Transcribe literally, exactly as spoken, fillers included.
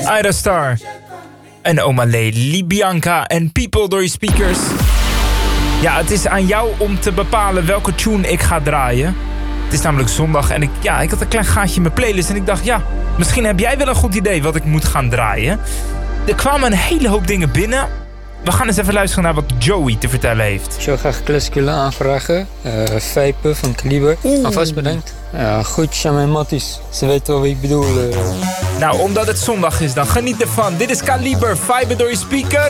Ida Star. En Omale, Libianca en People door je speakers. Ja, het is aan jou om te bepalen welke tune ik ga draaien. Het is namelijk zondag en ik, ja, ik had een klein gaatje in mijn playlist. En ik dacht, ja, misschien heb jij wel een goed idee wat ik moet gaan draaien. Er kwamen een hele hoop dingen binnen. We gaan eens even luisteren naar wat Joey te vertellen heeft. Ik zou graag Classic willen aanvragen. Uh, Vijpen van Kaliber. Alvast bedankt. Ja, groetjes aan mijn matties. Ze weten wel wie ik bedoel. Uh. Nou, omdat het zondag is, dan geniet ervan. Dit is Kaliber, Vijpen door je speakers.